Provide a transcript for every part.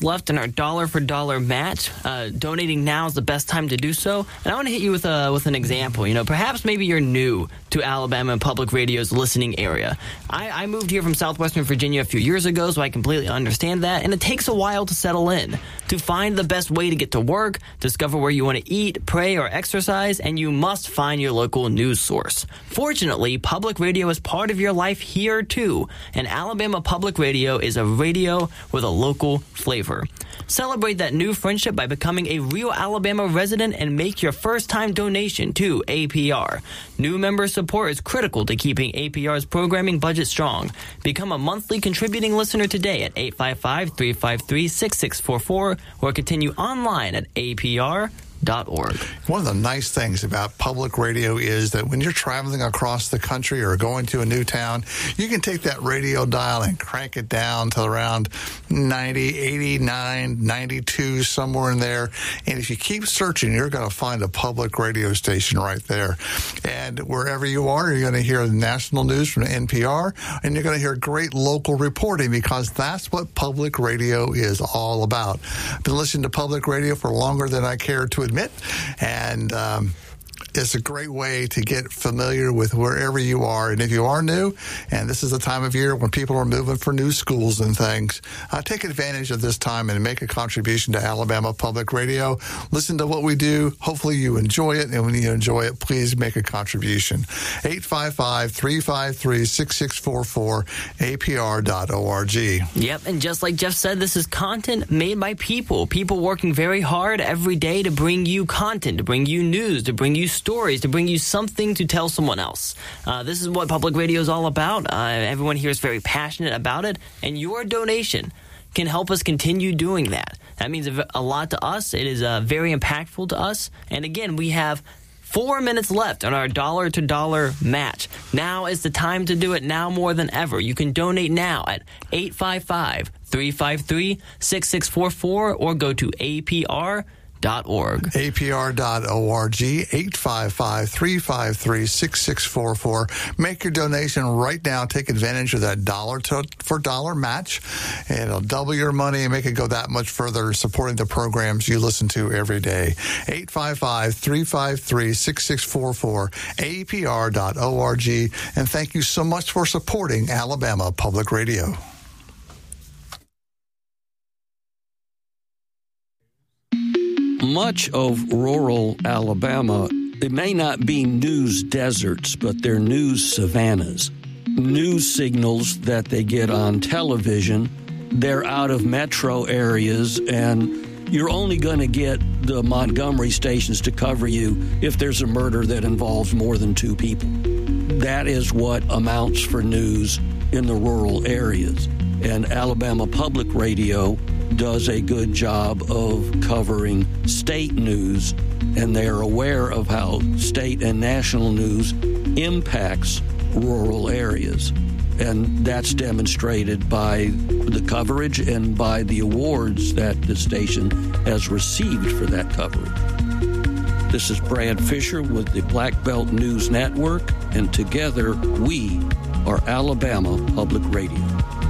left in our dollar for dollar match. Donating now is the best time to do so. And I want to hit you with an example. Perhaps maybe you're new to Alabama Public Radio's listening area. I moved here from southwestern Virginia a few years ago, so I completely understand that. And it takes a while to settle in, to find the best way to get to work, discover where you want to eat, pray, or exercise, and you must find your local news source. Fortunately, public radio is part of your life here too, and Alabama Public Radio is a radio with a local flavor. Celebrate that new friendship by becoming a real Alabama resident and make your first-time donation to APR. New member support is critical to keeping APR's programming budget strong. Become a monthly contributing listener today at 855-353-6644 or continue online at APR.org. One of the nice things about public radio is that when you're traveling across the country or going to a new town, you can take that radio dial and crank it down to around 90, 89, 92, somewhere in there. And if you keep searching, you're going to find a public radio station right there. And wherever you are, you're going to hear the national news from NPR, and you're going to hear great local reporting because that's what public radio is all about. I've been listening to public radio for longer than I care to admit, and it's a great way to get familiar with wherever you are. And if you are new, and this is the time of year when people are moving for new schools and things, take advantage of this time and make a contribution to Alabama Public Radio. Listen to what we do. Hopefully you enjoy it, and when you enjoy it, please make a contribution. 855-353-6644, APR.org. Yep, and just like Jeff said, this is content made by people working very hard every day to bring you content, to bring you news, to bring you stories, to bring you something to tell someone else. This is what public radio is all about. Everyone here is very passionate about it, and your donation can help us continue doing that. That means a lot to us. It is very impactful to us. And again, we have 4 minutes left on our dollar-to-dollar match. Now is the time to do it, now more than ever. You can donate now at 855-353-6644 or go to APR.org. APR.org, 855-353-6644. Make your donation right now. Take advantage of that dollar-for-dollar match. And it'll double your money and make it go that much further, supporting the programs you listen to every day. 855-353-6644, APR.org. And thank you so much for supporting Alabama Public Radio. Much of rural Alabama, it may not be news deserts, but they're news savannas. News signals that they get on television, they're out of metro areas, and you're only going to get the Montgomery stations to cover you if there's a murder that involves more than 2 people. That is what amounts for news in the rural areas. And Alabama Public Radio does a good job of covering state news, and they are aware of how state and national news impacts rural areas. And that's demonstrated by the coverage and by the awards that the station has received for that coverage. This is Brad Fisher with the Black Belt News Network, and together we are Alabama Public Radio.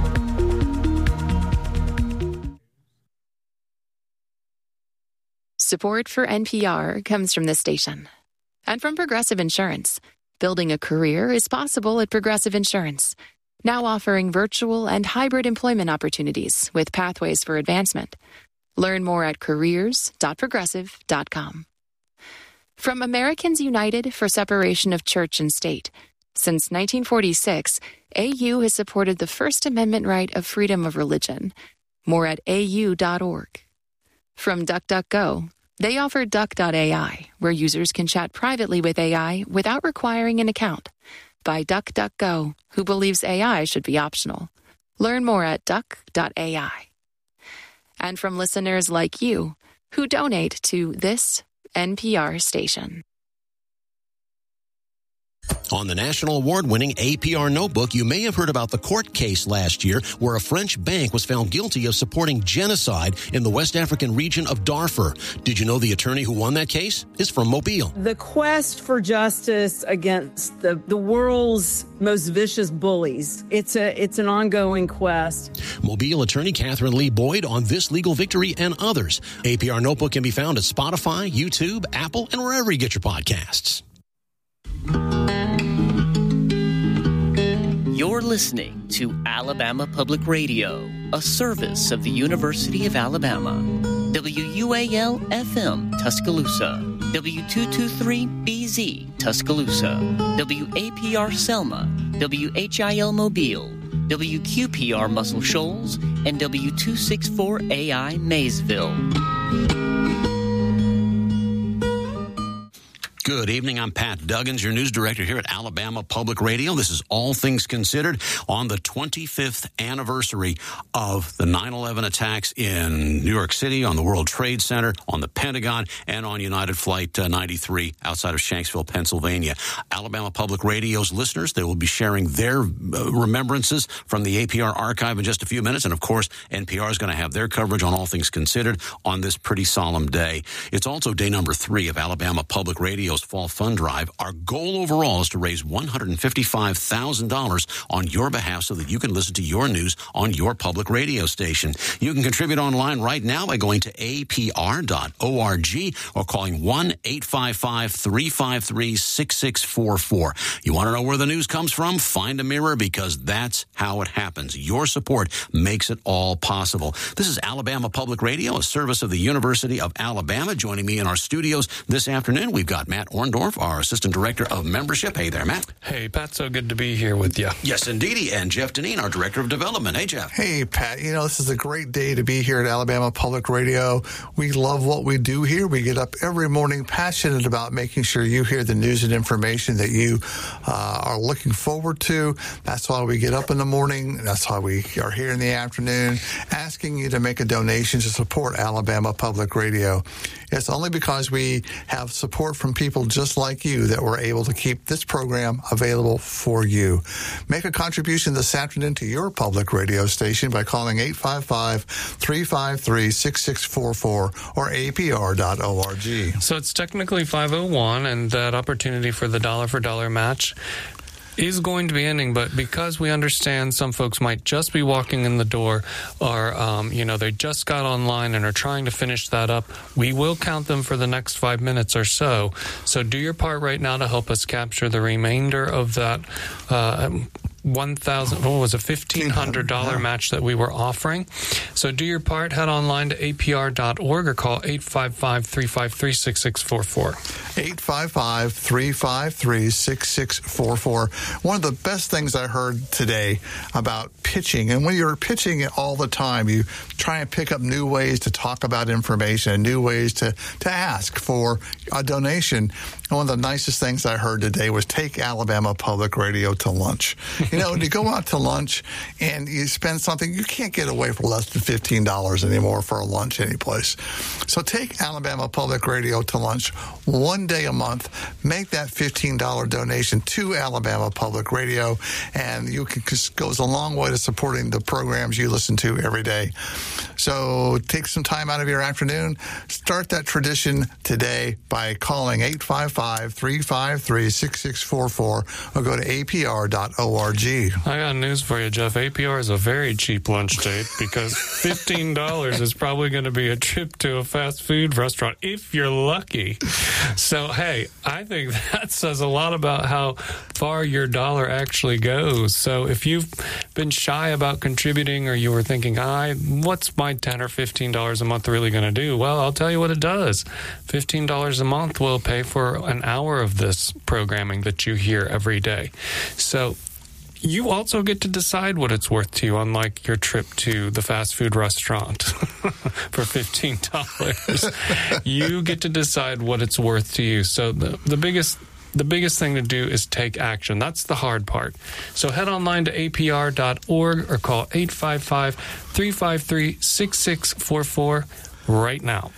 Support for NPR comes from this station and from Progressive Insurance. Building a career is possible at Progressive Insurance, now offering virtual and hybrid employment opportunities with pathways for advancement. Learn more at careers.progressive.com. From Americans United for Separation of Church and State. Since 1946, AU has supported the First Amendment right of freedom of religion. More at au.org. From DuckDuckGo, they offer Duck.ai, where users can chat privately with AI without requiring an account. By DuckDuckGo, who believes AI should be optional. Learn more at Duck.ai. And from listeners like you, who donate to this NPR station. On the national award-winning APR Notebook, you may have heard about the court case last year where a French bank was found guilty of supporting genocide in the West African region of Darfur. Did you know the attorney who won that case is from Mobile? The quest for justice against the world's most vicious bullies. It's an ongoing quest. Mobile attorney Catherine Lee Boyd on this legal victory and others. APR Notebook can be found at Spotify, YouTube, Apple, and wherever you get your podcasts. You're listening to Alabama Public Radio, a service of the University of Alabama. WUAL-FM Tuscaloosa, W223BZ Tuscaloosa, WAPR Selma, WHIL Mobile, WQPR Muscle Shoals, and W264AI Maysville. Good evening. I'm Pat Duggins, your news director here at Alabama Public Radio. This is All Things Considered on the 25th anniversary of the 9/11 attacks in New York City, on the World Trade Center, on the Pentagon, and on United Flight 93 outside of Shanksville, Pennsylvania. Alabama Public Radio's listeners, they will be sharing their remembrances from the APR archive in just a few minutes. And, of course, NPR is going to have their coverage on All Things Considered on this pretty solemn day. It's also day number 3 of Alabama Public Radio's Fall Fund Drive. Our goal overall is to raise $155,000 on your behalf so that you can listen to your news on your public radio station. You can contribute online right now by going to apr.org or calling 1-855-353-6644. You want to know where the news comes from? Find a mirror, because that's how it happens. Your support makes it all possible. This is Alabama Public Radio, a service of the University of Alabama. Joining me in our studios this afternoon, we've got Matt Orndorff, our Assistant Director of Membership. Hey there, Matt. Hey, Pat, so good to be here with you. Yes, indeedy. And Jeff Deneen, our Director of Development. Hey, Jeff. Hey, Pat. You know, this is a great day to be here at Alabama Public Radio. We love what we do here. We get up every morning passionate about making sure you hear the news and information that you are looking forward to. That's why we get up in the morning. That's why we are here in the afternoon, asking you to make a donation to support Alabama Public Radio. It's only because we have support from people just like you that we're able to keep this program available for you. Make a contribution this afternoon to your public radio station by calling 855-353-6644 or apr.org. So it's technically 5:01, and that opportunity for the dollar for dollar match is going to be ending, but because we understand some folks might just be walking in the door or, they just got online and are trying to finish that up, we will count them for the next 5 minutes or so. So do your part right now to help us capture the remainder of that $1,500 match that we were offering. So do your part. Head online to apr.org or call 855-353-6644. 855-353-6644. One of the best things I heard today about pitching, and when you're pitching it all the time, you try and pick up new ways to talk about information and new ways to ask for a donation. And one of the nicest things I heard today was take Alabama Public Radio to lunch. You know, when you go out to lunch and you spend something, you can't get away for less than $15 anymore for a lunch anyplace. So take Alabama Public Radio to lunch one day a month. Make that $15 donation to Alabama Public Radio, and you can goes a long way to supporting the programs you listen to every day. So take some time out of your afternoon. Start that tradition today by calling 855-353-6644 or go to apr.org. I got news for you, Jeff. APR is a very cheap lunch date because $15 is probably going to be a trip to a fast food restaurant if you're lucky. So, hey, I think that says a lot about how far your dollar actually goes. So if you've been shy about contributing or you were thinking, what's my $10 or $15 a month really going to do? Well, I'll tell you what it does. $15 a month will pay for an hour of this programming that you hear every day. So you also get to decide what it's worth to you, unlike your trip to the fast food restaurant for $15. You get to decide what it's worth to you. So the biggest thing to do is take action. That's the hard part. So head online to apr.org or call 855-353-6644 right now.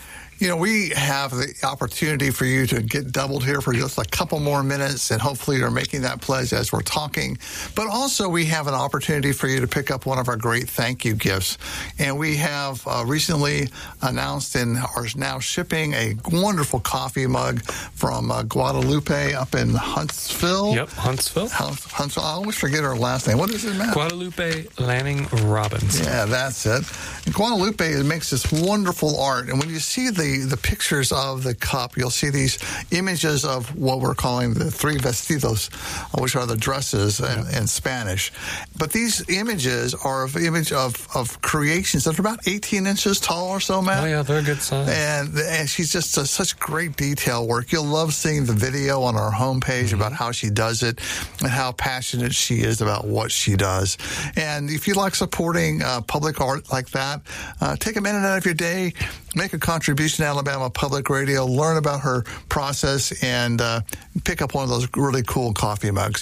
We have the opportunity for you to get doubled here for just a couple more minutes, and hopefully you're making that pledge as we're talking. But also we have an opportunity for you to pick up one of our great thank you gifts. And we have recently announced and are now shipping a wonderful coffee mug from Guadalupe up in Huntsville. Yep, Huntsville. Huntsville. I always forget her last name. What is it, Matt? Guadalupe Lanning Robbins. Yeah, that's it. And Guadalupe makes this wonderful art. And when you see the pictures of the cup, you'll see these images of what we're calling the three vestidos, which are the dresses in Spanish. But these images are an image of creations that are about 18 inches tall or so, Matt. Oh, yeah, they're a good size. And she's just such great detail work. You'll love seeing the video on our homepage about how she does it and how passionate she is about what she does. And if you like supporting public art like that, take a minute out of your day, make a contribution to Alabama Public Radio, learn about her process, and pick up one of those really cool coffee mugs.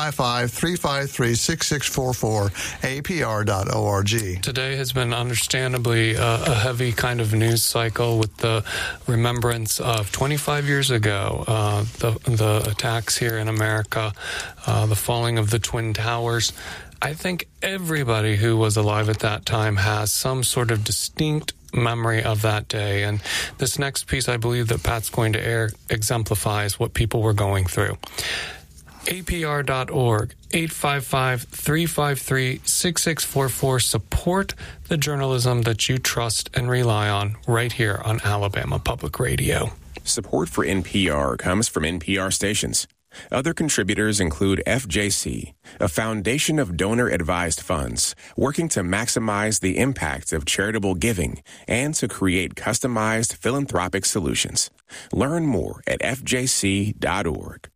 855-353-6644, apr.org. Today has been understandably a heavy kind of news cycle with the remembrance of 25 years ago, the attacks here in America, the falling of the Twin Towers. I think everybody who was alive at that time has some sort of distinct memory of that day. And this next piece, I believe, that Pat's going to air exemplifies what people were going through. APR.org, 855-353-6644. Support the journalism that you trust and rely on right here on Alabama Public Radio. Support for NPR comes from NPR stations. Other contributors include FJC, a foundation of donor-advised funds working to maximize the impact of charitable giving and to create customized philanthropic solutions. Learn more at fjc.org.